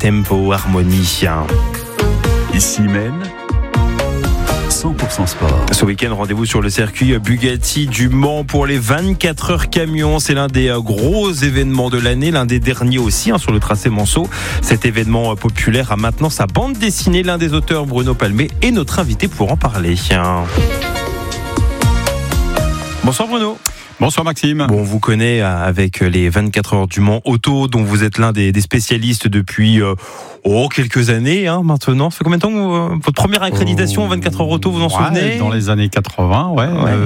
tempo, harmonie. Ici même, 100% sport. Ce week-end, rendez-vous sur le circuit Bugatti du Mans pour les 24 heures camions. C'est l'un des gros événements de l'année, l'un des derniers aussi sur le tracé Manceau. Cet événement populaire a maintenant sa bande dessinée. L'un des auteurs, Bruno Palmé, est notre invité pour en parler. Bonsoir Bruno. Bonsoir Maxime. Bon, on vous connaît avec les 24 heures du Mans auto, dont vous êtes l'un des spécialistes depuis quelques années maintenant. Ça fait combien de temps votre première accréditation 24 heures auto, vous en souvenez ? Dans les années 80,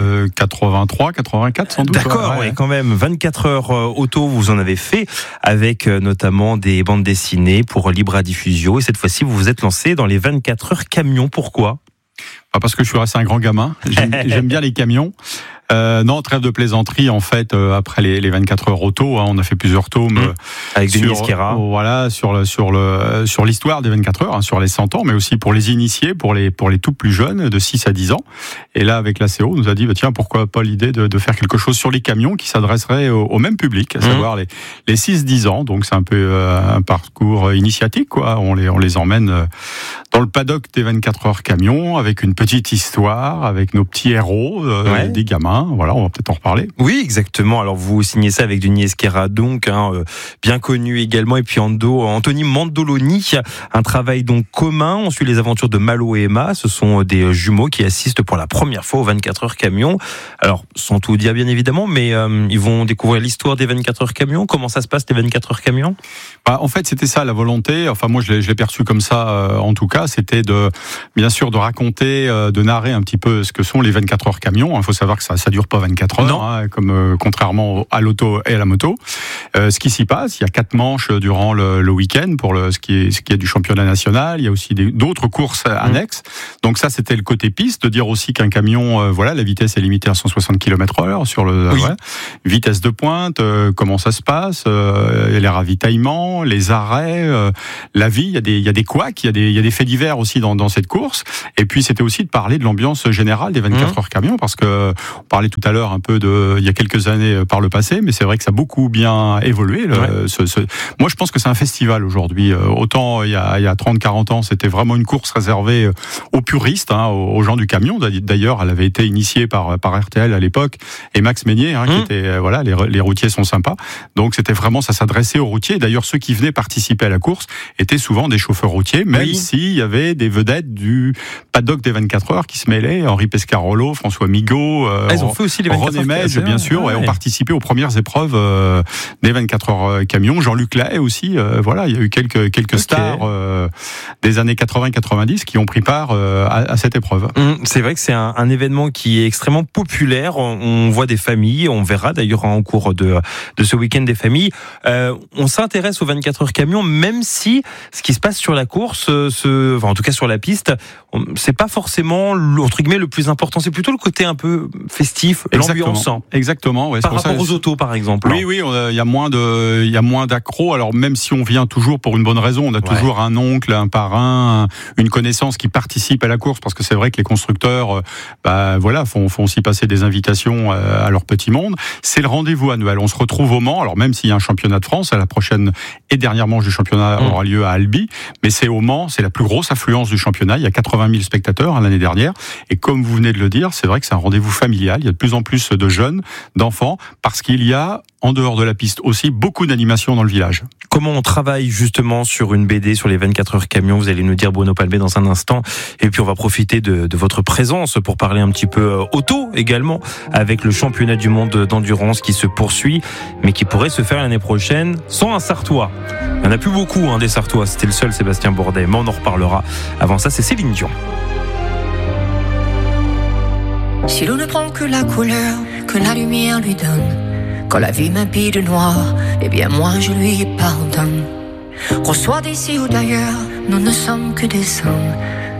83, 84 sans doute. D'accord, quand même. 24 heures auto, vous en avez fait avec notamment des bandes dessinées pour Libra Diffusio. Et cette fois-ci, vous vous êtes lancé dans les 24 heures camions. Pourquoi ? Parce que je suis resté un grand gamin. J'aime bien les camions. Non, trêve de plaisanterie. En fait, après les 24 heures auto, on a fait plusieurs tomes avec Denis Esquerra. Voilà, sur l'histoire des 24 heures, sur les 100 ans, mais aussi pour les initiés, pour les tout plus jeunes, de 6 à 10 ans. Et là, avec l'ACO, on nous a dit, tiens, pourquoi pas l'idée de faire quelque chose sur les camions qui s'adresserait au même public, à savoir les 6-10 ans. Donc c'est un peu un parcours initiatique, quoi. On les emmène dans le paddock des 24 heures camions avec une petite histoire, avec nos petits héros, des gamins. Voilà, on va peut-être en reparler. Oui, exactement. Alors vous signez ça avec Denis Esquerra, donc bien connu également, et puis Anthony Mandoloni. Un travail donc commun. On suit les aventures de Malo et Emma. Ce sont des jumeaux qui assistent pour la première fois aux 24 heures camions. Alors sans tout dire bien évidemment, mais ils vont découvrir l'histoire des 24 heures camions. Comment ça se passe les 24 heures camions ? En fait, c'était ça la volonté. Enfin, moi, je l'ai perçu comme ça. En tout cas, c'était bien sûr de raconter, de narrer un petit peu ce que sont les 24 heures camions. Il faut savoir que ça dure pas 24 heures, comme contrairement à l'auto et à la moto. Ce qui s'y passe, il y a 4 manches durant le week-end pour ce qui est du championnat national. Il y a aussi d'autres courses annexes. Donc ça, c'était le côté piste, de dire aussi qu'un camion, la vitesse est limitée à 160 km/h sur vitesse de pointe. Comment ça se passe, les ravitaillements, les arrêts, la vie. Il y a des couacs, il y a des faits divers aussi dans cette course. Et puis c'était aussi de parler de l'ambiance générale des 24 heures camions, parce que on parlait tout à l'heure un peu il y a quelques années par le passé, mais c'est vrai que ça a beaucoup bien évolué. Moi, je pense que c'est un festival aujourd'hui. Autant il y a 30-40 ans, c'était vraiment une course réservée aux puristes, aux gens du camion. D'ailleurs, elle avait été initiée par RTL à l'époque, et Max Meignier, qui était les routiers sont sympas. Donc c'était vraiment, ça s'adressait aux routiers. D'ailleurs, ceux qui venaient participer à la course étaient souvent des chauffeurs routiers, même s'il y avait des vedettes du paddock des 24 heures qui se mêlaient. Henri Pescarolo, François Migaud, ils ont fait aussi les 24 René Mège, bien sûr, ont participé aux premières épreues des 24 heures camions. Jean-Luc Lahaye aussi, il y a eu quelques stars des années 80-90 qui ont pris part à cette épreuve. C'est vrai que c'est un événement qui est extrêmement populaire. On voit des familles, on verra d'ailleurs en cours de ce week-end des familles. On s'intéresse aux 24 heures camions, même si ce qui se passe sur la course, en tout cas sur la piste, c'est pas forcément entre guillemets le plus important. C'est plutôt le côté un peu festif, l'ambiance. Exactement. Par rapport aux autos, par exemple. Oui, il y a moins d'accros. Alors même si on vient toujours pour une bonne raison, on a toujours un oncle, un parrain, une connaissance qui participe à la course, parce que c'est vrai que les constructeurs, font aussi passer des invitations à leur petit monde. C'est le rendez-vous annuel. On se retrouve au Mans. Alors même s'il y a un championnat de France, à la prochaine et dernière manche du championnat aura lieu à Albi, mais c'est au Mans, c'est la plus grosse affluence du championnat. Il y a 80 000 spectateurs l'année dernière. Et comme vous venez de le dire, c'est vrai que c'est un rendez-vous familial. Il y a de plus en plus de jeunes, d'enfants, parce qu'il y a, en dehors de la piste aussi, beaucoup d'animations dans le village. Comment on travaille justement sur une BD, sur les 24 heures camions ? Vous allez nous dire, Bruno Palmé, dans un instant. Et puis on va profiter de votre présence pour parler un petit peu auto également, avec le championnat du monde d'endurance qui se poursuit, mais qui pourrait se faire l'année prochaine sans un Sartois. Il n'y en a plus beaucoup des Sartois, c'était le seul Sébastien Bourdet, mais on en reparlera. Avant ça, c'est Céline Dion. Si l'on ne prend que la couleur que la lumière lui donne, quand la vie m'habille de noir, eh bien moi je lui pardonne. Qu'on soit d'ici ou d'ailleurs, nous ne sommes que des hommes.